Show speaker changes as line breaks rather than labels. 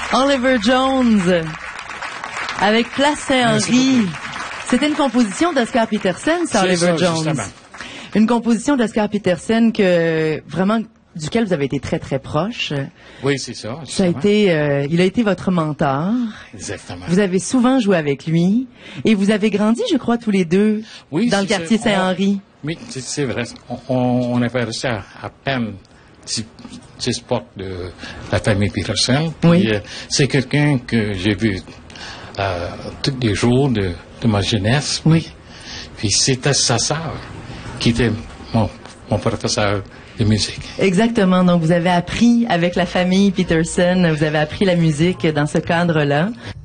Oliver Jones, avec Place Saint-Henri. C'était une composition d'Oscar Peterson, ça, Oliver Jones. Justement. Une composition d'Oscar Peterson que vraiment duquel vous avez été très très proche.
Oui, c'est ça.
Ça a été, il a été votre mentor.
Exactement.
Vous avez souvent joué avec lui et vous avez grandi, je crois, tous les deux dans le quartier Saint-Henri.
Oui, c'est vrai. On avait resté à peine 10 portes de la famille Peterson.
Oui.
C'est quelqu'un que j'ai vu tous les jours de ma jeunesse.
Oui.
Puis c'était sa sœur qui était mon professeur de musique.
Exactement. Donc, vous avez appris avec la famille Peterson, vous avez appris la musique dans ce cadre-là.